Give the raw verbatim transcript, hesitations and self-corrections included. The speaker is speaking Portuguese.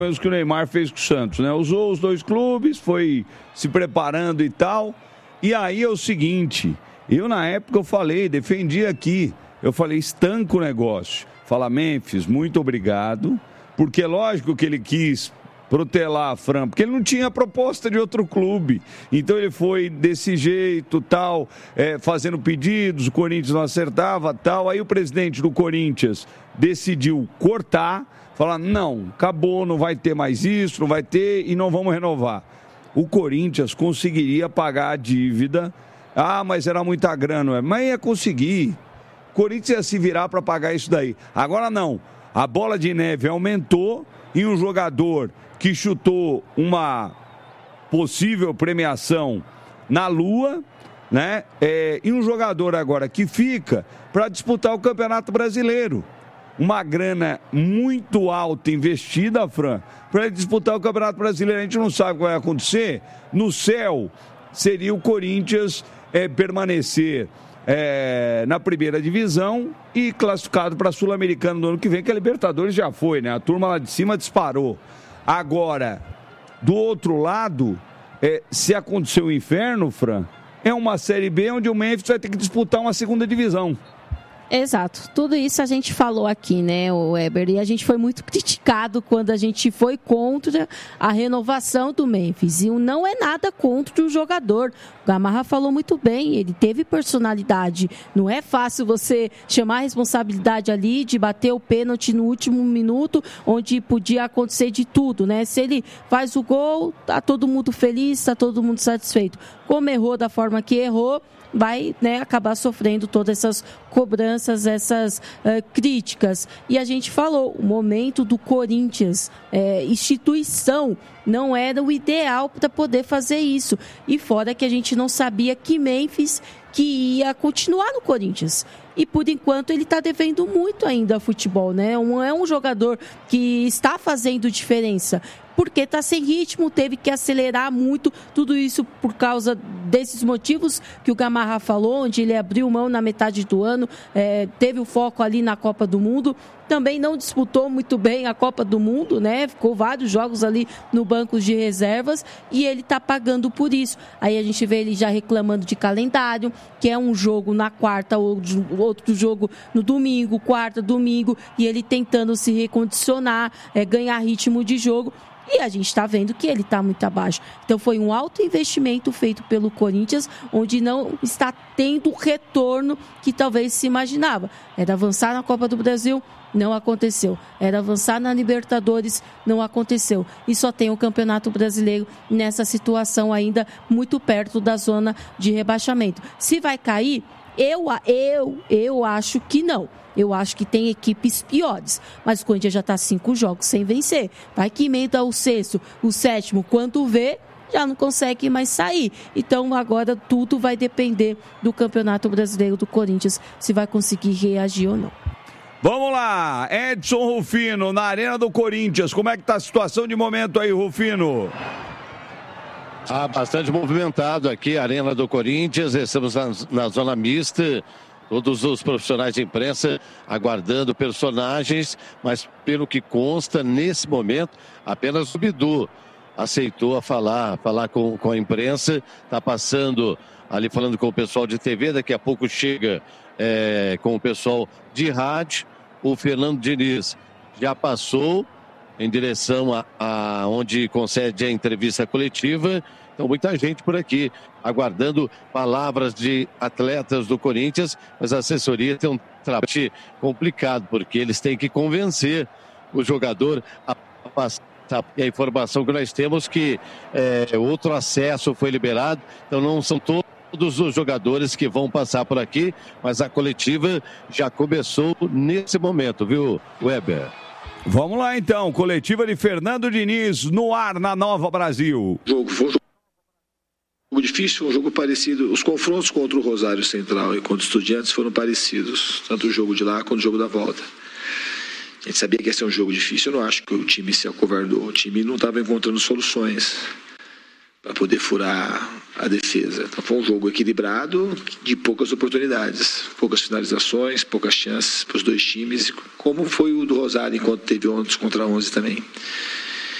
Mesmo que o Neymar fez com o Santos, né? Usou os dois clubes, foi se preparando e tal. E aí é o seguinte, eu na época eu falei, defendi aqui, eu falei, estanca o negócio. Fala, Mênfis, muito obrigado, porque é lógico que ele quis protelar a Fran, porque ele não tinha proposta de outro clube. Então ele foi desse jeito, tal, é, fazendo pedidos, o Corinthians não acertava, tal. Aí o presidente do Corinthians decidiu cortar, falar, não, acabou, não vai ter mais isso, não vai ter e não vamos renovar. O Corinthians conseguiria pagar a dívida. Ah, mas era muita grana, mas ia conseguir. O Corinthians ia se virar para pagar isso daí. Agora não, a bola de neve aumentou e um jogador que chutou uma possível premiação na Lua, né? É, e um jogador agora que fica para disputar o Campeonato Brasileiro. Uma grana muito alta investida, Fran, para disputar o Campeonato Brasileiro. A gente não sabe o que vai acontecer. No céu, seria o Corinthians é, permanecer é, na primeira divisão e classificado para a Sul-Americana no ano que vem, que a Libertadores já foi, né? A turma lá de cima disparou. Agora, do outro lado, é, se acontecer o inferno, Fran, é uma Série B onde o Mênfis vai ter que disputar uma segunda divisão. Exato, tudo isso a gente falou aqui, né, o Weber, e a gente foi muito criticado quando a gente foi contra a renovação do Mênfis, e não é nada contra o jogador. O Gamarra falou muito bem, ele teve personalidade, não é fácil você chamar a responsabilidade ali de bater o pênalti no último minuto, onde podia acontecer de tudo, né, se ele faz o gol, tá todo mundo feliz, tá todo mundo satisfeito. Como errou da forma que errou, vai, né, acabar sofrendo todas essas cobranças, essas uh, críticas. E a gente falou, o momento do Corinthians, é, instituição, não era o ideal para poder fazer isso. E fora que a gente não sabia que Mênfis que ia continuar no Corinthians. E por enquanto ele está devendo muito ainda ao futebol, né? Um, é um jogador que está fazendo diferença, porque está sem ritmo, teve que acelerar muito, tudo isso por causa desses motivos que o Gamarra falou, onde ele abriu mão na metade do ano, é, teve o foco ali na Copa do Mundo, também não disputou muito bem a Copa do Mundo, né? Ficou vários jogos ali no banco de reservas e ele está pagando por isso. Aí a gente vê ele já reclamando de calendário, que é um jogo na quarta, outro jogo no domingo, quarta, domingo, e ele tentando se recondicionar, é, ganhar ritmo de jogo. E a gente está vendo que ele está muito abaixo. Então foi um alto investimento feito pelo Corinthians, onde não está tendo o retorno que talvez se imaginava. Era avançar na Copa do Brasil, não aconteceu. Era avançar na Libertadores, não aconteceu. E só tem o Campeonato Brasileiro nessa situação ainda muito perto da zona de rebaixamento. Se vai cair, eu, eu, eu acho que não. Eu acho que tem equipes piores, mas o Corinthians já está cinco jogos sem vencer. Vai que emenda o sexto, o sétimo, quando vê, já não consegue mais sair. Então agora tudo vai depender do Campeonato Brasileiro do Corinthians, se vai conseguir reagir ou não. Vamos lá, Edson Rufino, na Arena do Corinthians, como é que está a situação de momento aí, Rufino? Ah, bastante movimentado aqui, a Arena do Corinthians, estamos na, na zona mista. Todos os profissionais de imprensa aguardando personagens, mas pelo que consta, nesse momento, apenas o Bidu aceitou a falar, falar com, com a imprensa, está passando ali falando com o pessoal de T V, daqui a pouco chega é, com o pessoal de rádio. O Fernando Diniz já passou em direção a, a onde concede a entrevista coletiva. Então, muita gente por aqui aguardando palavras de atletas do Corinthians, mas a assessoria tem um trabalho complicado, porque eles têm que convencer o jogador a passar. E a informação que nós temos que é, outro acesso foi liberado, então não são todos os jogadores que vão passar por aqui, mas a coletiva já começou nesse momento, viu, Weber? Vamos lá então, coletiva de Fernando Diniz no ar na Nova Brasil. Jogo, foi um jogo difícil, um jogo parecido. Os confrontos contra o Rosário Central e contra os Estudiantes foram parecidos, tanto o jogo de lá quanto o jogo da volta. A gente sabia que ia ser um jogo difícil. Eu não acho que o time se acovardou. O time não estava encontrando soluções para poder furar a defesa. Então foi um jogo equilibrado, de poucas oportunidades, poucas finalizações, poucas chances para os dois times, como foi o do Rosário enquanto teve onze contra onze também.